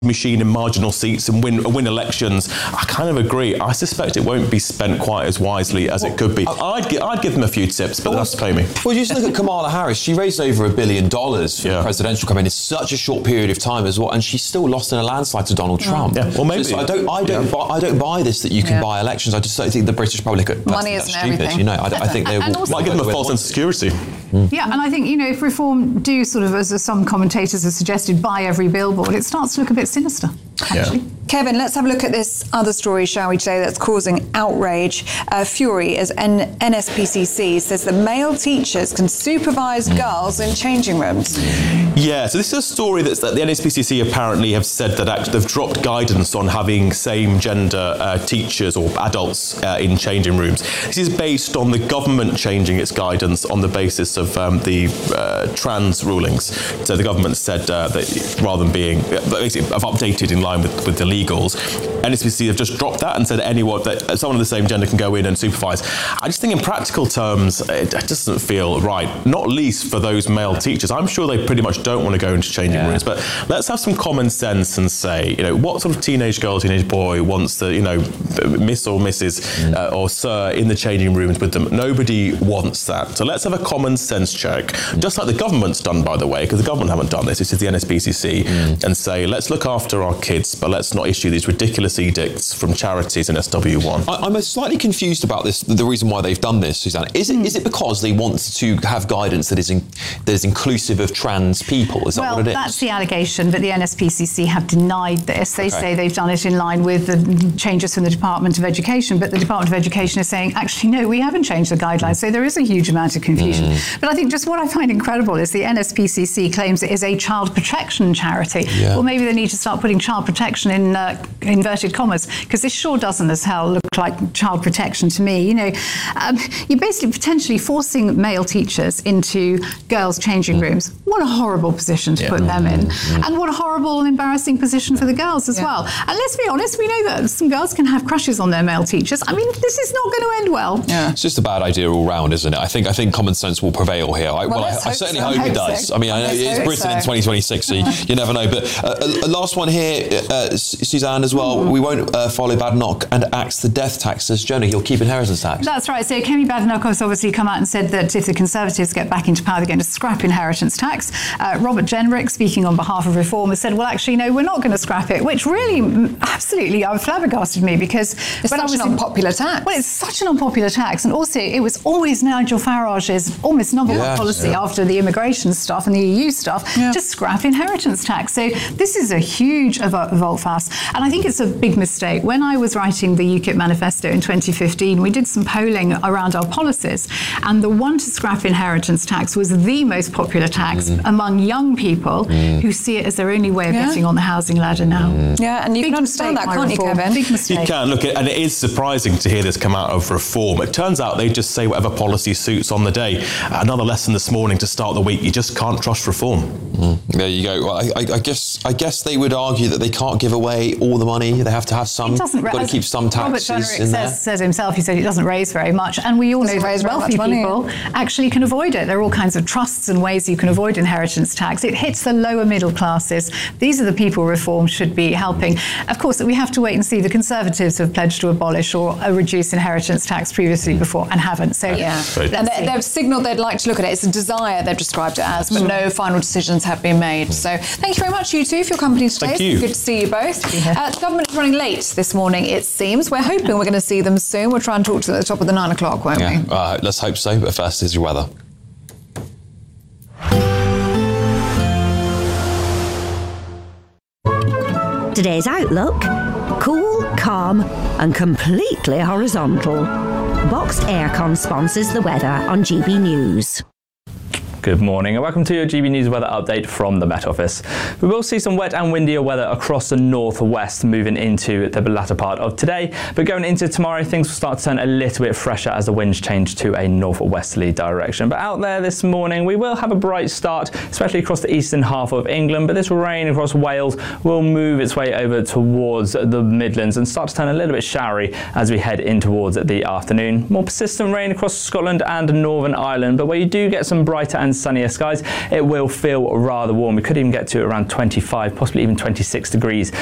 machine in marginal seats and win elections. I kind of agree. I suspect it won't be spent quite as wisely as it could be. I'd give them a few tips, but they'll have to pay me. Well, you just look at Kamala Harris. She raised over $1 billion for the presidential campaign in such a short period of time as well, and she still lost in a landslide to Donald Trump. Yeah, well, maybe. So I don't buy this that you can buy elections. I just don't think the British public are money isn't stupid. everything. You know, I think they might give them a false sense of security. Yeah, and I think, you know, if reform do sort of, as some commentators have suggested, buy every billboard, it starts to look a bit sinister, actually. Yeah. Kevin, let's have a look at this other story, shall we, today, that's causing outrage, fury, as NSPCC says that male teachers can supervise girls in changing rooms. Yeah, so this is a story that the NSPCC apparently have said that they've dropped guidance on having same-gender teachers or adults in changing rooms. This is based on the government changing its guidance on the basis of the trans rulings. So the government said that rather than being, basically, have updated in line with the legals, NSPCC have just dropped that and said that someone of the same gender can go in and supervise. I just think in practical terms, it doesn't feel right, not least for those male teachers. I'm sure they pretty much don't want to go into changing rooms, but let's have some common sense and say, you know, what sort of teenage girl, teenage boy wants to, you know, Miss or Mrs. Or Sir in the changing rooms with them? Nobody wants that. So let's have a common sense check, just like the government's done, by the way, because the government haven't done this. This is the NSPCC, and say, let's look after our kids, but let's not issue these ridiculous edicts from charities in SW1. I'm slightly confused about this. The reason why they've done this, Susanna, is it because they want to have guidance that is inclusive of trans people? Is that what it is? Well, that's the allegation, but the NSPCC have denied this. They say they've done it in line with the changes from the Department of Education, but the Department of Education is saying, actually, no, we haven't changed the guidelines. So there is a huge amount of confusion. But I think just what I find incredible is the NSPCC claims it is a child protection charity. Yeah. Well, maybe they need to start putting child protection in inverted commas, because this sure doesn't as hell look like child protection to me. You know, you're basically potentially forcing male teachers into girls' changing rooms. What a horrible position to put them in. And what a horrible and embarrassing position for the girls as well. And let's be honest, we know that some girls can have crushes on their male teachers. I mean, this is not going to end well. Yeah. It's just a bad idea all round, isn't it? I think common sense will prevail here. I certainly hope it does. So. I mean, I know it's Britain in 2026, so you never know. But a last one here, Suzanne, as well. We won't follow Badenoch and axe the death tax, says Jonah. He'll keep inheritance tax. That's right. So Kemi Badenoch has obviously come out and said that if the Conservatives get back into power, they're going to scrap inheritance tax. Robert Jenrick, speaking on behalf of Reform, has said, well, actually, no, we're not going to scrap it, which really absolutely flabbergasted me, because it's such an unpopular tax. Well, it's such an unpopular tax. And also, it was always Nigel Farage's almost number one policy after the immigration stuff and the EU stuff to scrap inheritance tax. So this is a huge volte-face. And I think it's a big mistake. When I was writing the UKIP manifesto in 2015, we did some polling around our policies, and the one to scrap inheritance tax was the most popular tax among young people who see it as their only way of getting on the housing ladder now. Yeah, and you can understand that, can't you, Kevin? Big mistake. You can. Look, and it is surprising to hear this come out of Reform. It turns out they just say whatever policy suits on the day. Another lesson this morning to start the week, you just can't trust Reform. There you go. Well, I guess they would argue that they can't give away all the money. They have to have some. Got to keep some taxes Robert Jenrick says himself, he said it doesn't raise very much, and we all know that wealthy people actually can avoid it. There are all kinds of trusts and ways you can avoid inheritance tax. It hits the lower middle classes. These are the people Reform should be helping. Of course, we have to wait and see. The Conservatives have pledged to abolish or reduce inheritance tax previously before and haven't. So and they've signalled they'd like to look at it. It's a desire, they've described it as, but no final decisions have been made. So thank you very much, you two, for your company today. Thank you. Good to see you both. The government is running late this morning, it seems. We're hoping we're going to see them soon. We'll try and talk to them at the top of the 9 o'clock, won't we? Let's hope so. But first is your weather. Today's outlook: cool, calm and completely horizontal. Boxed Aircon sponsors the weather on GB News. Good morning and welcome to your GB News weather update from the Met Office. We will see some wet and windier weather across the northwest moving into the latter part of today, but going into tomorrow things will start to turn a little bit fresher as the winds change to a northwesterly direction. But out there this morning we will have a bright start, especially across the eastern half of England, but this rain across Wales will move its way over towards the Midlands and start to turn a little bit showery as we head in towards the afternoon. More persistent rain across Scotland and Northern Ireland, but where you do get some brighter and and sunnier skies, it will feel rather warm. We could even get to around 25, possibly even 26 degrees